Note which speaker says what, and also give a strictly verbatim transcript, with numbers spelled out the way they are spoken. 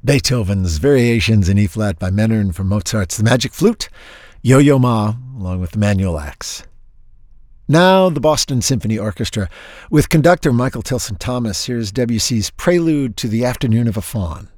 Speaker 1: Beethoven's Variations in E-flat by Metternich from Mozart's The Magic Flute, Yo-Yo Ma, along with the manual axe. Now the Boston Symphony Orchestra. With conductor Michael Tilson Thomas, here's Debussy's Prelude to the Afternoon of a Faun.